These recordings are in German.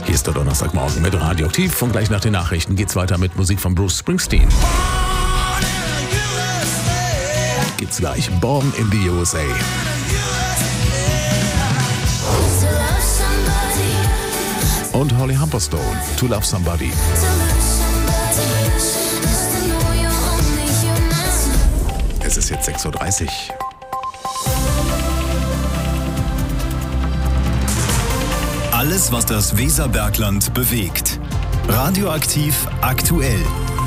Hier ist der Donnerstagmorgen mit Radioaktiv und gleich nach den Nachrichten geht's weiter mit Musik von Bruce Springsteen. Gibt's gleich Born in the USA. Und Holly Humberstone, To Love Somebody. Es ist jetzt 6.30 Uhr. Alles, was das Weserbergland bewegt. Radioaktiv aktuell.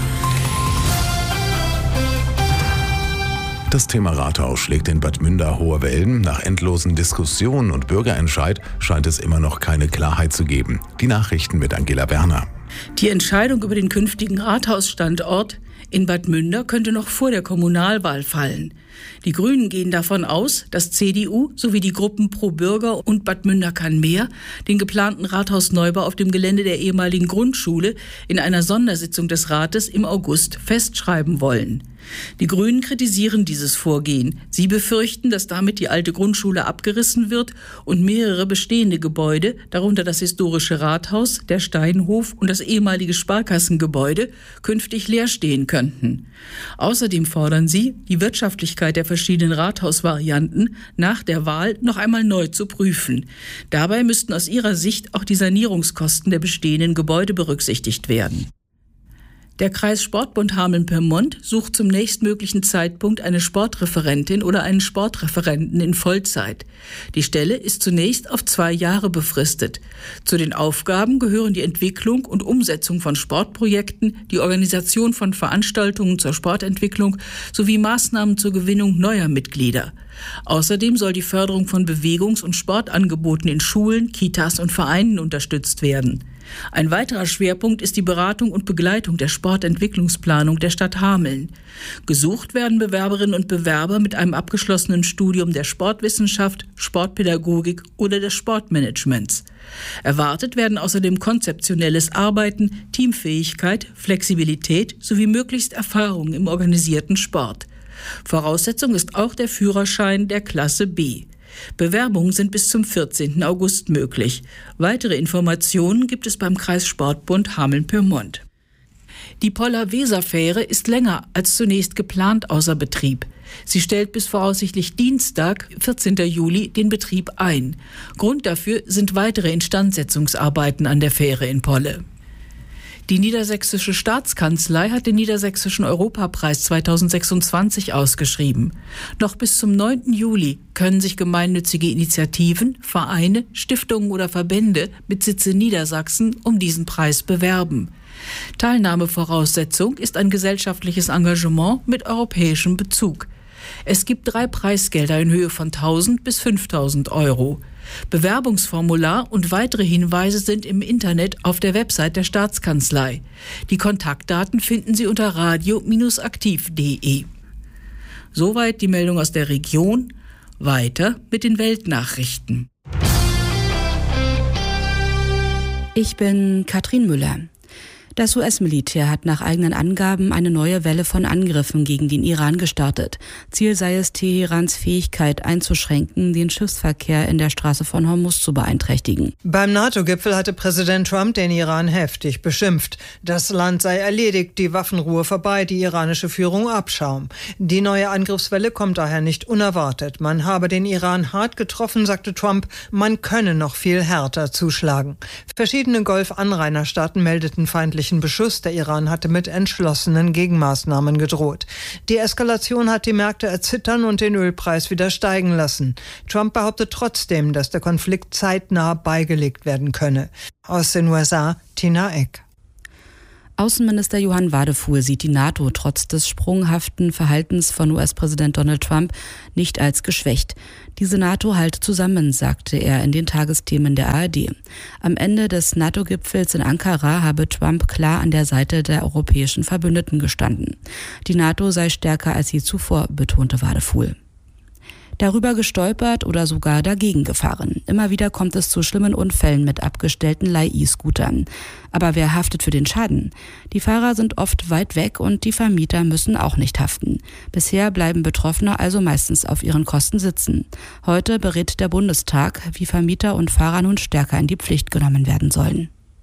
Das Thema Rathaus schlägt in Bad Münder hohe Wellen. Nach endlosen Diskussionen und Bürgerentscheid scheint es immer noch keine Klarheit zu geben. Die Nachrichten mit Angela Werner. Die Entscheidung über den künftigen Rathausstandort in Bad Münder könnte noch vor der Kommunalwahl fallen. Die Grünen gehen davon aus, dass CDU sowie die Gruppen Pro Bürger und Bad Münder kann mehr den geplanten Rathausneubau auf dem Gelände der ehemaligen Grundschule in einer Sondersitzung des Rates im August festschreiben wollen. Die Grünen kritisieren dieses Vorgehen. Sie befürchten, dass damit die alte Grundschule abgerissen wird und mehrere bestehende Gebäude, darunter das historische Rathaus, der Steinhof und das ehemalige Sparkassengebäude, künftig leer stehen könnten. Außerdem fordern sie, die Wirtschaftlichkeit der verschiedenen Rathausvarianten nach der Wahl noch einmal neu zu prüfen. Dabei müssten aus ihrer Sicht auch die Sanierungskosten der bestehenden Gebäude berücksichtigt werden. Der Kreis Sportbund Hameln-Pyrmont sucht zum nächstmöglichen Zeitpunkt eine Sportreferentin oder einen Sportreferenten in Vollzeit. Die Stelle ist zunächst auf 2 Jahre befristet. Zu den Aufgaben gehören die Entwicklung und Umsetzung von Sportprojekten, die Organisation von Veranstaltungen zur Sportentwicklung sowie Maßnahmen zur Gewinnung neuer Mitglieder. Außerdem soll die Förderung von Bewegungs- und Sportangeboten in Schulen, Kitas und Vereinen unterstützt werden. Ein weiterer Schwerpunkt ist die Beratung und Begleitung der Sportentwicklungsplanung der Stadt Hameln. Gesucht werden Bewerberinnen und Bewerber mit einem abgeschlossenen Studium der Sportwissenschaft, Sportpädagogik oder des Sportmanagements. Erwartet werden außerdem konzeptionelles Arbeiten, Teamfähigkeit, Flexibilität sowie möglichst Erfahrung im organisierten Sport. Voraussetzung ist auch der Führerschein der Klasse B. Bewerbungen sind bis zum 14. August möglich. Weitere Informationen gibt es beim Kreis Sportbund Hameln-Pyrmont. Die Poller-Weser-Fähre ist länger als zunächst geplant außer Betrieb. Sie stellt bis voraussichtlich Dienstag, 14. Juli, den Betrieb ein. Grund dafür sind weitere Instandsetzungsarbeiten an der Fähre in Polle. Die Niedersächsische Staatskanzlei hat den Niedersächsischen Europapreis 2026 ausgeschrieben. Noch bis zum 9. Juli können sich gemeinnützige Initiativen, Vereine, Stiftungen oder Verbände mit Sitz in Niedersachsen um diesen Preis bewerben. Teilnahmevoraussetzung ist ein gesellschaftliches Engagement mit europäischem Bezug. Es gibt 3 Preisgelder in Höhe von 1.000 bis 5.000 Euro. Bewerbungsformular und weitere Hinweise sind im Internet auf der Website der Staatskanzlei. Die Kontaktdaten finden Sie unter radio-aktiv.de. Soweit die Meldung aus der Region. Weiter mit den Weltnachrichten. Ich bin Katrin Müller. Das US-Militär hat nach eigenen Angaben eine neue Welle von Angriffen gegen den Iran gestartet. Ziel sei es, Teherans Fähigkeit einzuschränken, den Schiffsverkehr in der Straße von Hormuz zu beeinträchtigen. Beim NATO-Gipfel hatte Präsident Trump den Iran heftig beschimpft. Das Land sei erledigt, die Waffenruhe vorbei, die iranische Führung Abschaum. Die neue Angriffswelle kommt daher nicht unerwartet. Man habe den Iran hart getroffen, sagte Trump, man könne noch viel härter zuschlagen. Verschiedene Golf-Anrainerstaaten meldeten feindliche Beschuss. Der Iran hatte mit entschlossenen Gegenmaßnahmen gedroht. Die Eskalation hat die Märkte erzittern und den Ölpreis wieder steigen lassen. Trump behauptet trotzdem, dass der Konflikt zeitnah beigelegt werden könne. Aus den USA, Tina Eck. Außenminister Johann Wadefuhl sieht die NATO trotz des sprunghaften Verhaltens von US-Präsident Donald Trump nicht als geschwächt. Diese NATO halte zusammen, sagte er in den Tagesthemen der ARD. Am Ende des NATO-Gipfels in Ankara habe Trump klar an der Seite der europäischen Verbündeten gestanden. Die NATO sei stärker als je zuvor, betonte Wadefuhl. Darüber gestolpert oder sogar dagegen gefahren. Immer wieder kommt es zu schlimmen Unfällen mit abgestellten Leih-E-Scootern. Aber wer haftet für den Schaden? Die Fahrer sind oft weit weg und die Vermieter müssen auch nicht haften. Bisher bleiben Betroffene also meistens auf ihren Kosten sitzen. Heute berät der Bundestag, wie Vermieter und Fahrer nun stärker in die Pflicht genommen werden sollen.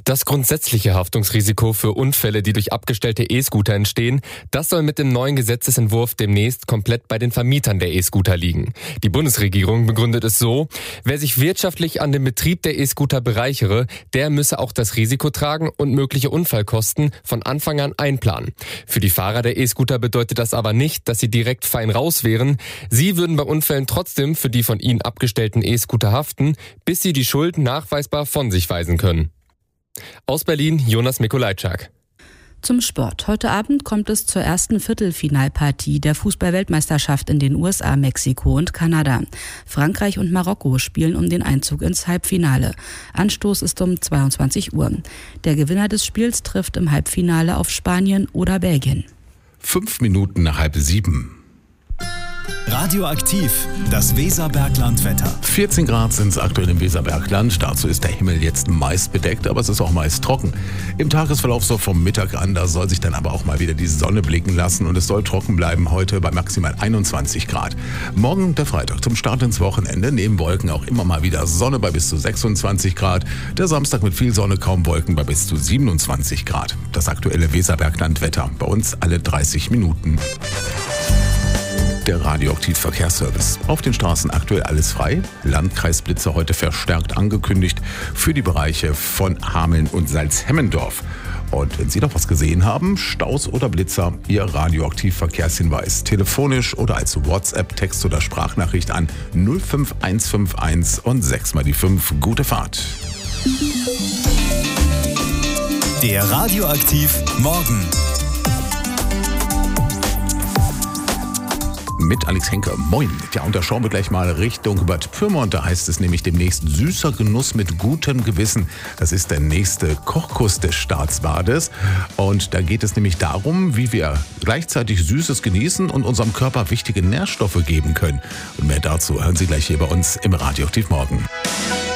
Das grundsätzliche Haftungsrisiko für Unfälle, die durch abgestellte E-Scooter entstehen, das soll mit dem neuen Gesetzesentwurf demnächst komplett bei den Vermietern der E-Scooter liegen. Die Bundesregierung begründet es so: Wer sich wirtschaftlich an dem Betrieb der E-Scooter bereichere, der müsse auch das Risiko tragen und mögliche Unfallkosten von Anfang an einplanen. Für die Fahrer der E-Scooter bedeutet das aber nicht, dass sie direkt fein raus wären. Sie würden bei Unfällen trotzdem für die von ihnen abgestellten E-Scooter haften, bis sie die Schuld nachweisbar von sich weisen können. Aus Berlin, Jonas Mikolajczak. Zum Sport. Heute Abend kommt es zur ersten Viertelfinalpartie der Fußball-Weltmeisterschaft in den USA, Mexiko und Kanada. Frankreich und Marokko spielen um den Einzug ins Halbfinale. Anstoß ist um 22 Uhr. Der Gewinner des Spiels trifft im Halbfinale auf Spanien oder Belgien. 5 Minuten nach 6:30. Radioaktiv, das Weserbergland-Wetter. 14 Grad sind es aktuell im Weserbergland. Dazu ist der Himmel jetzt meist bedeckt, aber es ist auch meist trocken. Im Tagesverlauf so vom Mittag an, da soll sich dann aber auch mal wieder die Sonne blicken lassen und es soll trocken bleiben heute bei maximal 21 Grad. Morgen der Freitag zum Start ins Wochenende, neben Wolken auch immer mal wieder Sonne bei bis zu 26 Grad. Der Samstag mit viel Sonne, kaum Wolken bei bis zu 27 Grad. Das aktuelle Weserbergland-Wetter bei uns alle 30 Minuten. Der Radioaktiv-Verkehrsservice. Auf den Straßen aktuell alles frei. Landkreisblitzer heute verstärkt angekündigt für die Bereiche von Hameln und Salzhemmendorf. Und wenn Sie noch was gesehen haben, Staus oder Blitzer, Ihr Radioaktiv-Verkehrshinweis. Telefonisch oder als WhatsApp, Text oder Sprachnachricht an 05151 und 6 mal die 5. Gute Fahrt. Der Radioaktiv Morgen. Mit Alex Henke. Moin. Ja, und da schauen wir gleich mal Richtung Bad Pyrmont. Da heißt es nämlich demnächst süßer Genuss mit gutem Gewissen. Das ist der nächste Kochkurs des Staatsbades. Und da geht es nämlich darum, wie wir gleichzeitig Süßes genießen und unserem Körper wichtige Nährstoffe geben können. Und mehr dazu hören Sie gleich hier bei uns im Radioaktiv Morgen.